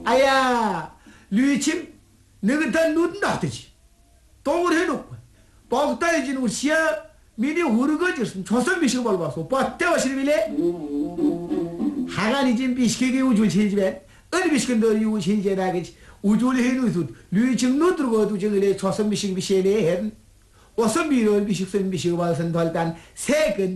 아야, 류이침, 너희들 눈 놔두지. 똥을 해놓고, 뻑따해지는 시야, 미리 우르거지, 조선 미식을 벌봐서, 뻑떼와시는 미래? 하간이 진 비식에게 우주를 체집에, 어느 비식은 너 이우 체집에 나겠지. 우주를 해놓으서, 류이침 눈 들고 두정을 해, 조선 미식 미식에 해. 어서 미를 미식선 미식을 벌선 돌단, 세근